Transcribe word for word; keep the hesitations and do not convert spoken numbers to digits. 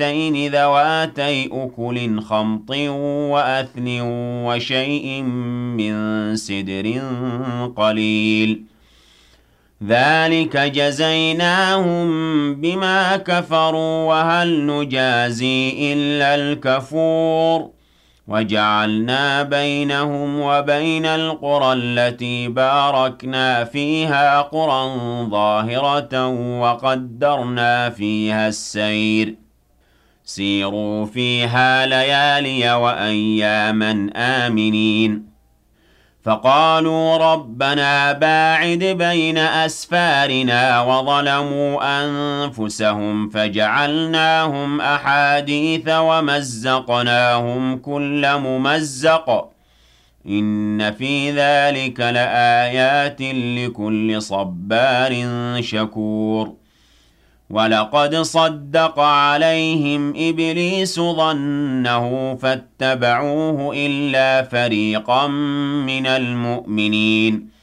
شجرتين ذواتي أكل خمط وأثل وشيء من سدر قليل ذلك جزيناهم بما كفروا وهل نجازي إلا الكفور وجعلنا بينهم وبين القرى التي باركنا فيها قرى ظاهرة وقدرنا فيها السير سيروا فيها ليالي وأياما آمنين فقالوا ربنا باعد بين أسفارنا وظلموا أنفسهم فجعلناهم أحاديث ومزقناهم كل ممزق إن في ذلك لآيات لكل صبار شكور ولقد صدق عليهم إبليس ظنه فاتبعوه إلا فريقا من المؤمنين